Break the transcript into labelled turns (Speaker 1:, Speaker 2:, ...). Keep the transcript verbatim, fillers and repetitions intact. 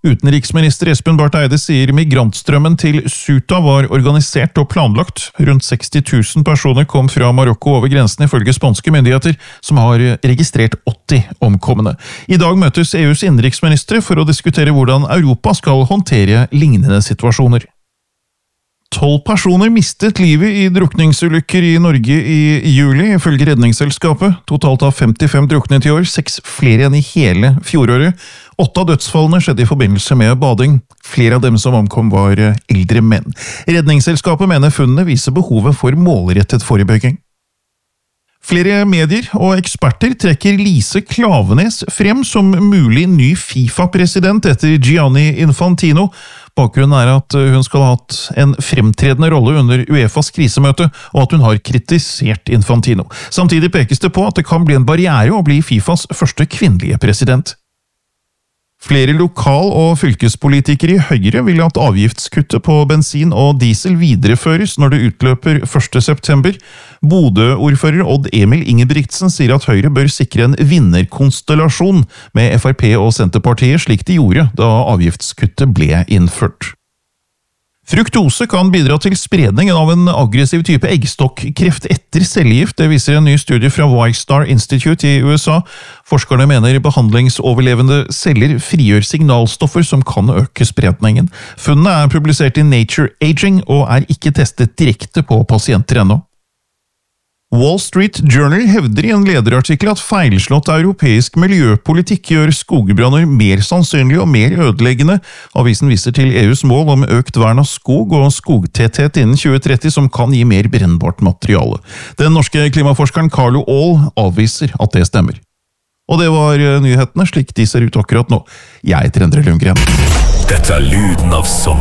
Speaker 1: Utenriksminister Espen Barth Eide sier migrantstrømmen til Ceuta var organisert og planlagt. Rundt seksti tusen personer kom fra Marokko over grensen ifølge spanske myndigheter, som har registrert åtti omkomne. I dag møtes E U's innenriksministre for å diskutere hvordan Europa skal håndtere lignende situasjoner. Tolv personer mistet livet i drukningsulykker i Norge i juli, ifølge Redningsselskapet. Totalt har femtifem druknet i år, seks flere enn i hele fjoråret. Åtte av dødsfallene skjedde i forbindelse med bading. Flere av dem som omkom var eldre menn. Redningsselskapet mener funnene viser behovet for målrettet forebygging. Flere medier og eksperter trekker Lise Klaveness frem som mulig ny FIFA-president etter Gianni Infantino. Bakgrunnen er at hun skal ha hatt en fremtredende rolle under UEFAs krisemøte, og at hun har kritisert Infantino. Samtidig pekes det på at det kan bli en barriere å bli FIFAs første kvinnelige president. Flere lokal- og fylkespolitikere i Høyre vil at avgiftskuttet på bensin og diesel videreføres når det utløper første september. Bodø-ordfører Odd Emil Ingebrigtsen sier at Høyre bør sikre en vinnerkonstellasjon med F R P og Senterpartiet, slik de gjorde da avgiftskuttet ble innført. Fruktose kan bidra til spredningen av en aggressiv type eggstokkreft etter cellegift, det viser en ny studie fra Wistar Institute i U S A. Forskerne mener behandlingsoverlevende celler frigjør signalstoffer som kan øke spredningen. Funnene er publisert i Nature Aging og er ikke testet direkte på pasienter ennå. Wall Street Journal hevder i en lederartikkel at feilslått europeisk miljøpolitikk gjør skogbranner mer sannsynlige og mer ødeleggende. Avisen viser til E U's mål om økt vern av skog og skogtetthet innen tjue tretti som kan gi mer brennbart materiale. Den norske klimaforskeren Carlo Aall avviser at det stemmer. Og det var nyhetene slik de ser ut akkurat nå. Jeg heter Endre Lundgren.
Speaker 2: Dette er lyden av sommer.